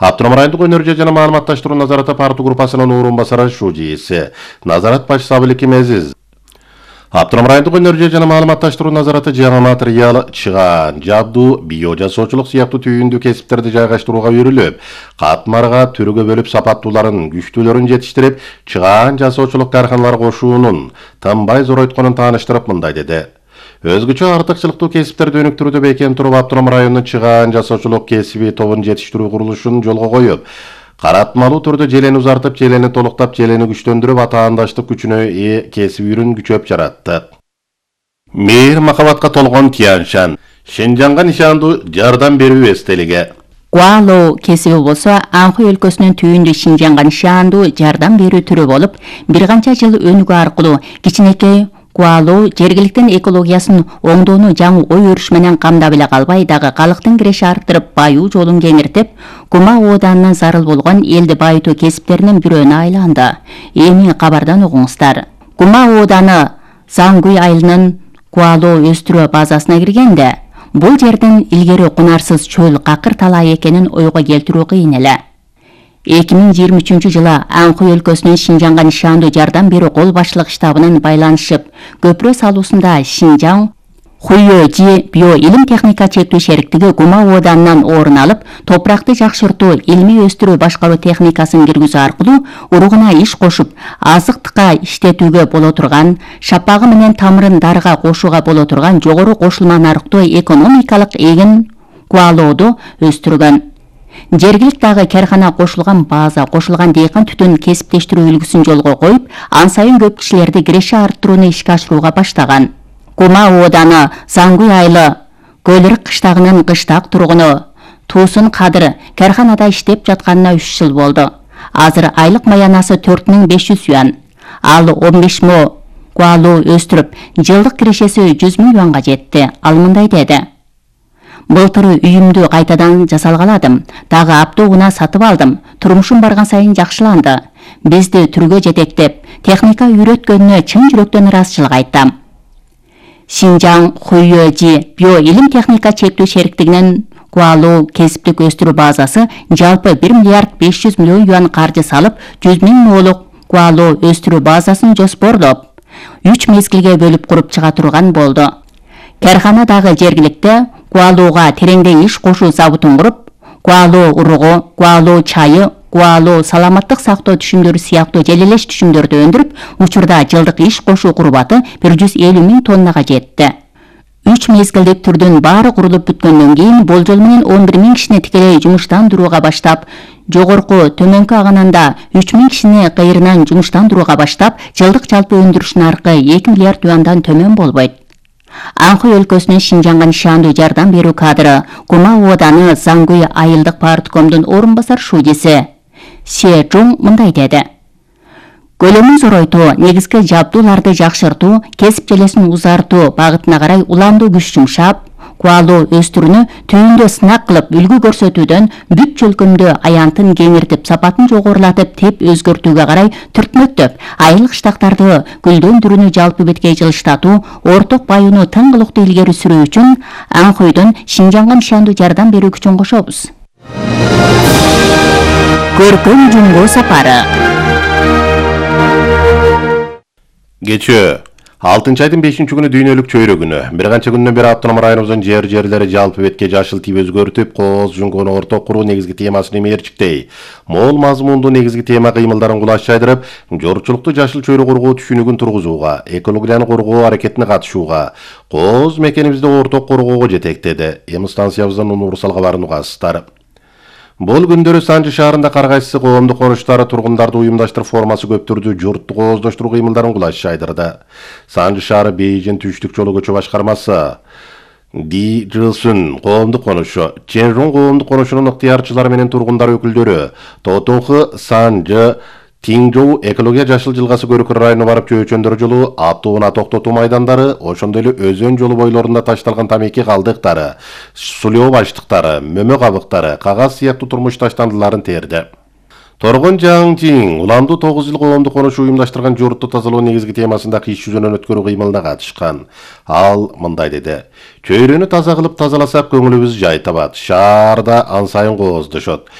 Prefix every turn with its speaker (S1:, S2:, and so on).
S1: Автоном райондук өнөрү жана маалыматташтыруу назараты партия группасынын орун басары шужиси назарат башчысы Абыликим Азиз. Автоном райондук өнөрү жана маалыматташтыруу назараты жаңы материал чыгаан, жабдуу, био жасоочулук сыяктуу түйүндүү кесиптерди жайгаштырууга үйрүлүп, катмарга түргө бөлүп сапаттууларын, күчтүүлөрүн жетиштирип, чыгаан жасоочулук карханалары кошуунун тынбай зоройтконун тааныштырып мындай деди. Өзгөчө артыкчылыктуу кесиптерди өнүктүрүүдө бекем туруп, автоном районунун чыгаан жасоочулук кесиби тобун жетиштирүү курулушун жолго коюп, каратмалуу түрдө желени узартып, желени толуктап, желени күчтөндүрүп, атаандаштык күчүнө ээ кесип үйрүн күчөп жаратты. Мейир махабатка толгон Тянь-Шань, Шинжаңга нишандуу жардам берүү эстелиги.
S2: Гуалоу кесиби болсо, Анхой өлкөсүнүн түйүндү Шинжаңга нишандуу жардам берүү түрү болуп, бир канча жыл өнүгүү аркылуу кичинекей Гуалоу жергиликтин экологиясын оңдоону жаңы ой өрүш менен камдап эле калбай, дагы калктын киреши арттырып, баюу жолун кеңиртип, Гума ооданынан зарыл болгон элди байытуу кесиптеринин бирөөнө айланды. Эми кабардан угуңуздар. Гума ооданы Зангуй айылынын Гуалоу өстүрүү базасына киргенде, бул жердин илгери кунарсыз чөл какыр талай экенин ойго келтирүү кыйын эле. 2023 жылы Анхой өлкөсүнүн Шинжаңга нишандуу жардам берүү кол башчылык штабынын байланышып, көпүрө салуусунда Шинжаң Хуйёжи био илим техника чектөө шериктиги Гума ооданынан орун алып, топуракты жакшыртуу, илмий өстүрүү башкаруу техникасын киргизүү аркылуу уругуна иш кошуп, азыктыкка иштетүүгө боло турган, шапагы менен тамырын дарыга кошууга боло турган жогору кошулма нарыктуу экономикалык эгин Гуалоуду өстүргөн. Жергиликтагы кархана кошулган база, кошулган дейкан түтүн кесиптештирүү үлгүсүн жолго коюп, ан сайын көп кишилерди киреши арттырууну ишке ашырууга баштаган. Гума ооданы Зангуй айылы Көлүрүк кыштагынын кыштак тургуну Туусун Кадыр карханада иштеп жатканына 3 жыл болду. Азыр айлык маянасы 4500 юан. Ал 15 мо Гуалоу өстүрүп, жылдык кирешеси 100 000 юанга жетти. Ал мындай деди: Былтыр үйүмдү кайтадан жасалгаладым. Дагы автоунаа сатып алдым. Турмушум барган сайын жакшыланды. Бизди түргө жетектеп, техника үйрөткөнүнө чын жүрөктөн ыраазычылык айтам. Шинжаң Хуйёжи био илим техника чектөө шериктигинин Гуалоу кесиптик өстүрүү базасы жалпы 1 миллиард 500 миллион юан каржы салып, 100 000 молук Гуалоу өстүрүү базасын жоспорлоп, 3 мезгилге бөлүп куруп чыга турган болду. Кархана дагы жергиликте Гуалоуга тереңдей иш кошуу забутун куруп, Гуалоу уругу, Гуалоу чайы, Гуалоу саламаттык сактоо түшүмдөрү сыяктуу желелеш түшүмдөрдү өндүрүп, учурда жылдык иш кошуу курбаты 150 000 тоннага жетти. 3 мезгилдик түрдүн баары курулуп бүткөндөн кийин болжол менен 11 000 кишини тикелей жумуштандырууга баштап, жогорку төмөнкү агынанда 3 000 кишини кайрынан жумуштандырууга баштап, жылдык жалпы өндүрүш наркы 2 миллиард юандан төмөн болбойт. Анхой өлкөсүнүн Шинжаңга нишандуу жардам берүү кадры Гума ооданы Зангуй айылдык парткомдун орун басар шудиси Се Жун мындай деди: Көлөмүн зоройтуу, негизги жабдууларды жакшыртуу, кесип желесин узартуу багытына карай уламдуу күч жумшап, Гуалоу өстүрүүнү түйүндө сынак кылып, үлгү көрсөтүүдөн бүт чөлкөмдө аянтын кеңиртип, сапатын жогорулатып, теп өзгөртүүгө карай түртмөктөп, айыл кыштактарды гүлдөндүрүүнү жалпы беткей жылыштатуу, орток баюуну тыңгылыктуу илгери сүрүү үчүн Анхойдон Шинжаңга нишандуу жардам берүү күчүн кошобуз. Көркөм жумго сапары.
S1: Кечээ 6-айдын 5-күнү дүйнөлүк чөйрөгүнө. Бир канча күндөн бери автоном районубуздун жерлери жалпы бетке жашыл тип өзгөртүп, кооз жуңгону орток куруу негизги темасын мээрчиктей. Мол мазмундуу негизги тема кыймылдарын кулаш жайдырып, жоручулукту жашыл чөйрө кургоо түшүнүгүн тургузууга, экологияны коргоо аракетине катышууга, кооз мекенибизди орток коргоого жетектеди. Эми станциябыздын универсал кабарын угасыздар. Бул күндөрү Санжы шаарында Каргайсы коомдук конуштары тургундарды уюмдаштырып формасы көптүрдү, журтту кооздоштуруу кыймылдарын кулаш жайдырды. Санжы шаары Бейжин түштүк жолу көчө башкармасы Ди Жылсүн коомдук конушу, Ченрун коомдук конушунун ыктыярчылары менен тургундар өкүлдөрү, Тотунхы Санжы Тиңжоу экология жашыл жылгасы көрүкөр районуна барып чөйчөндөр жолу, автоунаа токтотуу майдандары, ошондой эле өзөн жолу бойлорунда ташталган тамеки калдыктары, сулоо баштыктары, мөмө кабыктары, кагаз сыяктуу турмуш таштандыларын терди. Торгон Жаңжиң уламдуу 9 жыл коомдук конушу уюмдаштырган журтту тазалоо негизги темасында иш жүзүнөн өткөрүү кыймылына катышкан. Ал мындай деди: Чөйрөнү таза кылып тазаласак көңүлүбүз жай табат. Шаарда ан сайын кооздошот.